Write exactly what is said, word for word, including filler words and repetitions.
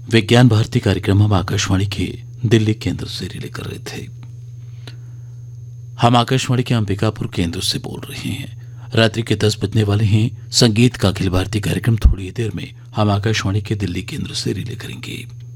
विज्ञान भारती कार्यक्रम हम आकाशवाणी के दिल्ली केंद्र से रिले कर रहे थे। हम आकाशवाणी के अंबिकापुर केंद्र से बोल रहे हैं। रात्रि के दस बजने वाले हैं। संगीत का अखिल भारतीय कार्यक्रम थोड़ी देर में हम आकाशवाणी के दिल्ली केंद्र से रिले करेंगे।